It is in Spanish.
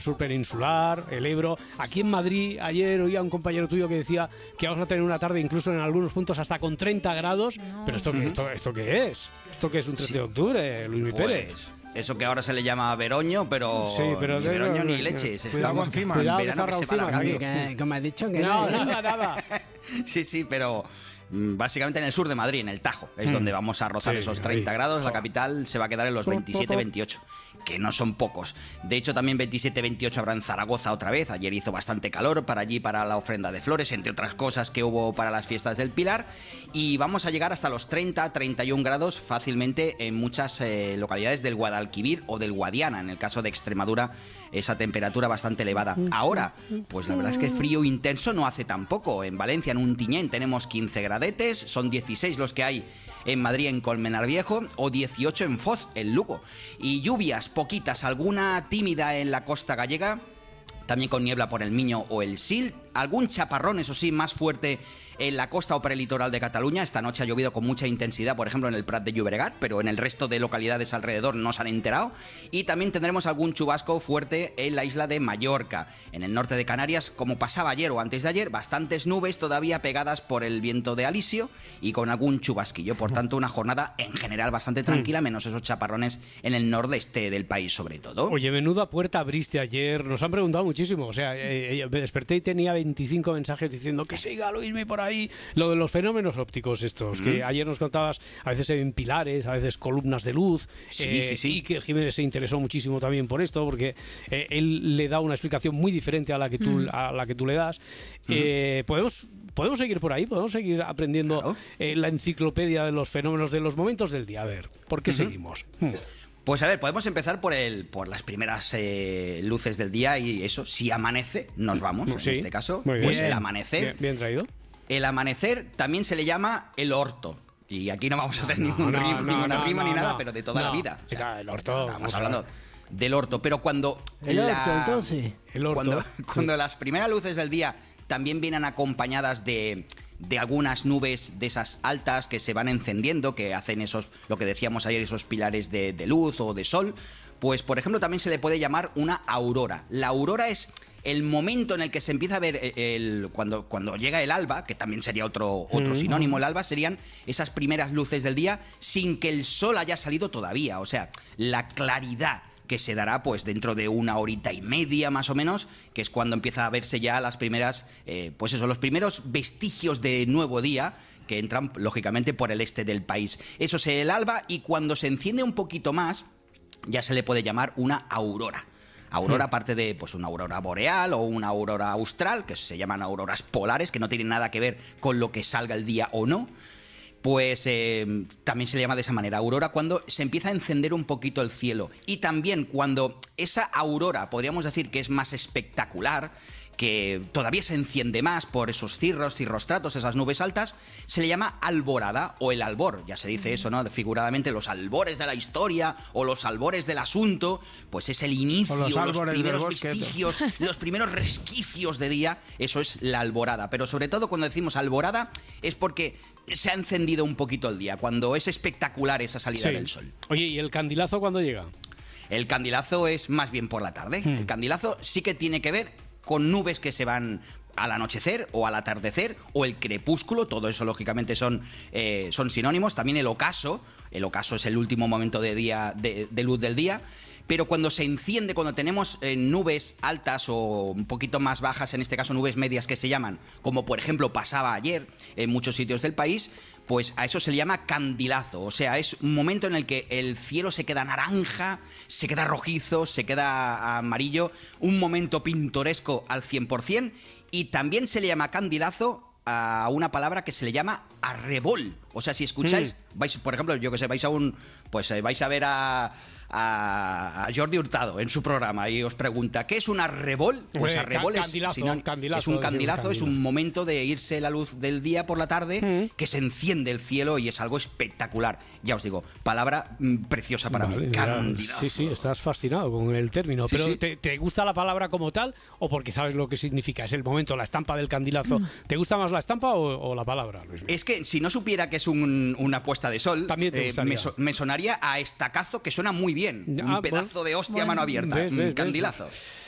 sur peninsular, el Ebro. Aquí en Madrid, ayer oía un compañero tuyo que decía que vamos a tener una tarde incluso en algunos puntos hasta con 30 grados. No. Pero ¿esto qué es? ¿Esto qué es un 13 de octubre, Luismi Pérez? Eso que ahora se le llama veroño, pero, sí, pero ni veroño ni leches. Cuidado encima. Cuidado que está Raúl encima. Que me ha dicho que no, nada. Sí, pero básicamente en el sur de Madrid, en el Tajo, es donde vamos a rozar esos 30 grados. La capital se va a quedar en los 27-28, que no son pocos. De hecho, también 27-28 habrá en Zaragoza otra vez. Ayer hizo bastante calor para allí, para la ofrenda de flores, entre otras cosas que hubo para las fiestas del Pilar. Y vamos a llegar hasta los 30-31 grados fácilmente en muchas localidades del Guadalquivir o del Guadiana, en el caso de Extremadura, esa temperatura bastante elevada. Ahora, pues la verdad es que frío intenso no hace tampoco. En Valencia, en Untiñén, tenemos 15 gradetes, son 16 los que hay en Madrid, en Colmenar Viejo, o 18 en Foz, en Lugo. Y lluvias poquitas, alguna tímida en la costa gallega, también con niebla por el Miño o el Sil, algún chaparrón, eso sí, más fuerte en la costa o prelitoral de Cataluña. Esta noche ha llovido con mucha intensidad, por ejemplo, en el Prat de Llobregat, pero en el resto de localidades alrededor no se han enterado. Y también tendremos algún chubasco fuerte en la isla de Mallorca. En el norte de Canarias, como pasaba ayer o antes de ayer, bastantes nubes todavía pegadas por el viento de alisio y con algún chubasquillo. Por tanto, una jornada en general bastante tranquila, menos esos chaparrones en el nordeste del país, sobre todo. Oye, menuda puerta abriste ayer. Nos han preguntado muchísimo. O sea, me desperté y tenía 25 mensajes diciendo que siga Luismi por ahí. Lo de los fenómenos ópticos estos, que ayer nos contabas, a veces se ven pilares, a veces columnas de luz. Sí. Y que Jiménez se interesó muchísimo también por esto, porque él le da una explicación muy diferente a la que tú le das. Podemos seguir por ahí, podemos seguir aprendiendo, claro, la enciclopedia de los fenómenos de los momentos del día. A ver, ¿por qué seguimos? Pues a ver, podemos empezar por las primeras luces del día, y eso, si amanece, nos vamos, en este caso. Pues el amanecer. Bien traído. El amanecer también se le llama el orto. Y aquí no vamos a hacer ninguna rima ni nada, pero de toda la vida. O sea, el orto. Estamos hablando del orto. Pero cuando cuando las primeras luces del día también vienen acompañadas de algunas nubes de esas altas que se van encendiendo, que hacen esos, lo que decíamos ayer, esos pilares de luz o de sol, pues por ejemplo también se le puede llamar una aurora. La aurora es el momento en el que se empieza a ver cuando llega el alba, que también sería otro sinónimo. El alba serían esas primeras luces del día sin que el sol haya salido todavía. O sea, la claridad que se dará pues dentro de una horita y media más o menos, que es cuando empieza a verse ya las primeras, los primeros vestigios de nuevo día, que entran lógicamente por el este del país. Eso es el alba, y cuando se enciende un poquito más, ya se le puede llamar una aurora. Aurora, aparte de pues una aurora boreal o una aurora austral, que se llaman auroras polares, que no tienen nada que ver con lo que salga el día o no, pues también se le llama de esa manera aurora cuando se empieza a encender un poquito el cielo. Y también cuando esa aurora, podríamos decir que es más espectacular, que todavía se enciende más por esos cirrostratos, esas nubes altas, se le llama alborada o el albor. Ya se dice eso, ¿no? Figuradamente, los albores de la historia o los albores del asunto, pues es el inicio, los primeros vestigios, los primeros resquicios de día, eso es la alborada. Pero sobre todo cuando decimos alborada es porque se ha encendido un poquito el día, cuando es espectacular esa salida del sol. Oye, ¿y el candilazo cuándo llega? El candilazo es más bien por la tarde. El candilazo sí que tiene que ver con nubes que se van al anochecer o al atardecer, o el crepúsculo. Todo eso lógicamente son sinónimos. También el ocaso es el último momento de luz del día. Pero cuando se enciende, cuando tenemos nubes altas o un poquito más bajas, en este caso nubes medias que se llaman, como por ejemplo pasaba ayer en muchos sitios del país, pues a eso se le llama candilazo. O sea, es un momento en el que el cielo se queda naranja, se queda rojizo, se queda amarillo, un momento pintoresco al 100%, y también se le llama candilazo a una palabra que se le llama arrebol. O sea, si escucháis, vais, por ejemplo, yo que sé, vais a ver a Jordi Hurtado en su programa y os pregunta ¿qué es un arrebol? Pues arrebol es un candilazo, es un momento de irse la luz del día por la tarde, que se enciende el cielo y es algo espectacular. Ya os digo, palabra preciosa para mí. Candilazo. Sí, estás fascinado con el término, pero sí. ¿Te gusta la palabra como tal o porque sabes lo que significa? Es el momento, la estampa del candilazo. ¿Te gusta más la estampa o la palabra, Luis? Es que si no supiera que es una puesta de sol, me sonaría a estacazo, que suena muy bien. Un pedazo de hostia a mano abierta. ¿Ves? Candilazo.